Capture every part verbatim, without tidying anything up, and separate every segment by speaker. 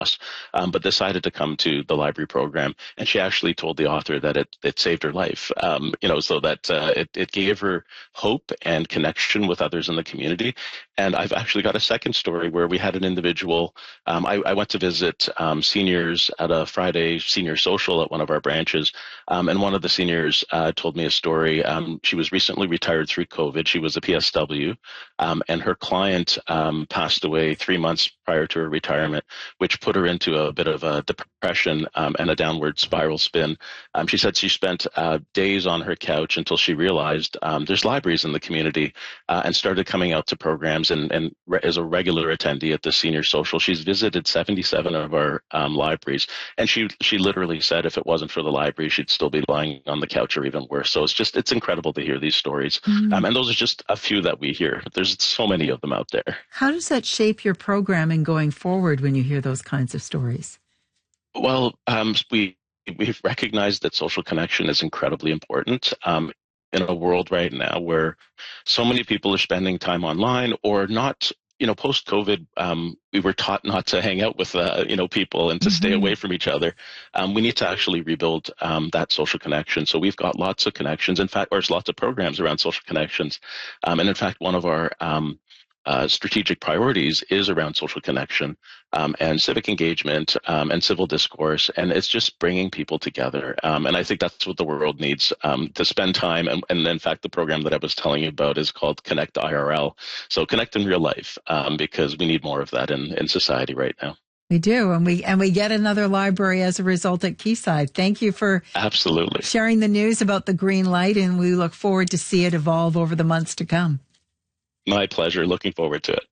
Speaker 1: um, but decided to come to the library program. And she actually told the author that it, it saved her life, um, you know, so that uh, it, it gave her hope and connection with others in the community. And I've actually got a second story where we had an individual. Um, I, I went to visit um, seniors at a Friday senior social at one of our branches. Um, and one of the seniors uh, told me a story. Um, she was recently retired through COVID. She was a P S W, um, and her client um, passed away three months prior to her retirement, which put her into a bit of a depression um, and a downward spiral spin. Um, she said she spent uh, days on her couch until she realized um, there's libraries in the community uh, and started coming out to programs and, and re- as a regular attendee at the senior social. She's visited seventy-seven of our um, libraries, and she she literally said if it wasn't for the library, she'd still be lying on the couch or even worse. So it's just, it's incredible to hear these stories. Mm-hmm. Um, and those are just a few that we hear. There's so many of them out there.
Speaker 2: How does that shape your programming going forward when you hear those kinds of stories?
Speaker 1: Well, um, we, we've recognized that social connection is incredibly important. Um, in a world right now where so many people are spending time online or not, you know, post-COVID, um, we were taught not to hang out with, uh, you know, people and to mm-hmm. stay away from each other. Um, we need to actually rebuild um, that social connection. So we've got lots of connections, in fact, or there's lots of programs around social connections. Um, and in fact, one of our um, Uh, strategic priorities is around social connection um, and civic engagement um, and civil discourse, and it's just bringing people together. Um, and I think that's what the world needs, um, to spend time. And, and in fact, the program that I was telling you about is called Connect I R L. So connect in real life, um, because we need more of that in, in society right now.
Speaker 2: We do, and we and we get another library as a result at Quayside. Thank you for
Speaker 1: absolutely
Speaker 2: sharing the news about the green light, and we look forward to see it evolve over the months to come.
Speaker 1: My pleasure. Looking forward to it.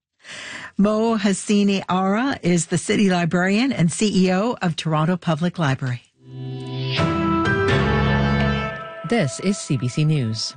Speaker 2: Mo Hassini Ara is the city librarian and C E O of Toronto Public Library.
Speaker 3: This is C B C News.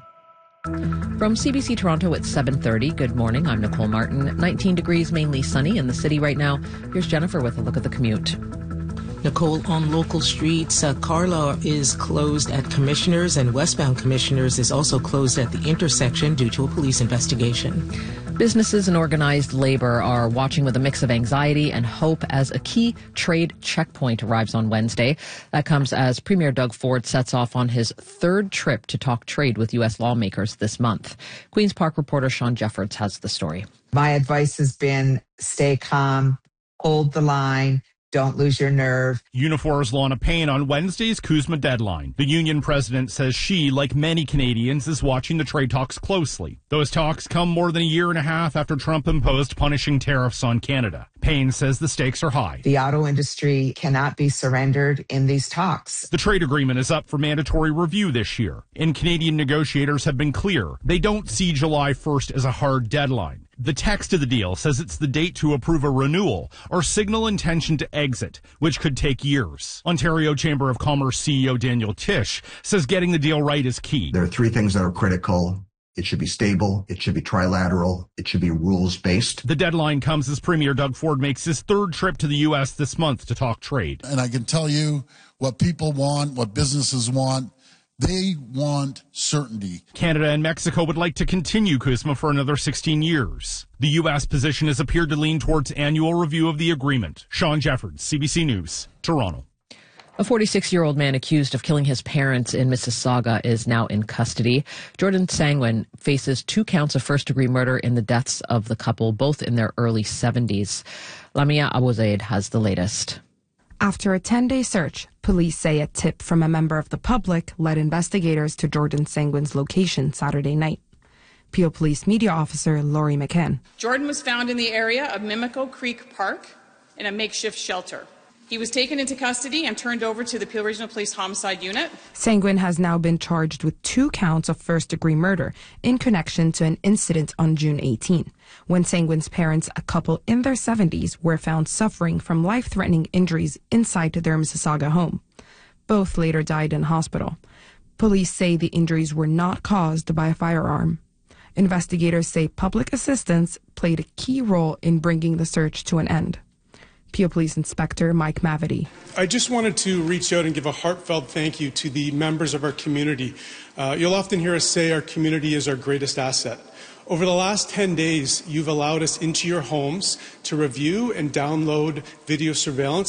Speaker 3: From C B C Toronto at seven thirty, good morning. I'm Nicole Martin. nineteen degrees, mainly sunny in the city right now. Here's Jennifer with a look at the commute.
Speaker 4: Nicole, on local streets, uh, Carlaw is closed at Commissioners and westbound Commissioners is also closed at the intersection due to a police investigation.
Speaker 3: Businesses and organized labor are watching with a mix of anxiety and hope as a key trade checkpoint arrives on Wednesday. That comes as Premier Doug Ford sets off on his third trip to talk trade with U S lawmakers this month. Queen's Park reporter Sean Jeffords has the story.
Speaker 5: My advice has been stay calm, hold the line, don't lose your nerve.
Speaker 6: Unifor's Lana Payne on Wednesday's CUSMA deadline. The union president says she, like many Canadians, is watching the trade talks closely. Those talks come more than a year and a half after Trump imposed punishing tariffs on Canada. Payne says the stakes are high.
Speaker 5: The auto industry cannot be surrendered in these talks.
Speaker 6: The trade agreement is up for mandatory review this year, and Canadian negotiators have been clear. They don't see July first as a hard deadline. The text of the deal says it's the date to approve a renewal or signal intention to exit, which could take years. Ontario Chamber of Commerce C E O Daniel Tisch says getting the deal right is key.
Speaker 7: There are three things that are critical. It should be stable, it should be trilateral, it should be rules-based.
Speaker 6: The deadline comes as Premier Doug Ford makes his third trip to the U S this month to talk trade.
Speaker 8: And I can tell you what people want, what businesses want. They want certainty.
Speaker 6: Canada and Mexico would like to continue CUSMA for another sixteen years. The U S position has appeared to lean towards annual review of the agreement. Sean Jeffords, C B C News, Toronto.
Speaker 3: A forty-six-year-old man accused of killing his parents in Mississauga is now in custody. Jordan Sangwin faces two counts of first-degree murder in the deaths of the couple, both in their early seventies. Lamia Abuzaid has the latest.
Speaker 9: After a ten-day search, police say a tip from a member of the public led investigators to Jordan Sangwin's location Saturday night. Peel Police Media Officer Laurie McCann.
Speaker 10: Jordan was found in the area of Mimico Creek Park in a makeshift shelter. He was taken into custody and turned over to the Peel Regional Police Homicide Unit.
Speaker 9: Sangwin has now been charged with two counts of first-degree murder in connection to an incident on June eighteenth, when Sangwin's parents, a couple in their seventies, were found suffering from life-threatening injuries inside their Mississauga home. Both later died in hospital. Police say the injuries were not caused by a firearm. Investigators say public assistance played a key role in bringing the search to an end. Peel Police Inspector Mike Mavity.
Speaker 11: I just wanted to reach out and give a heartfelt thank you to the members of our community. Uh, you'll often hear us say our community is our greatest asset. Over the last ten days, you've allowed us into your homes to review and download video surveillance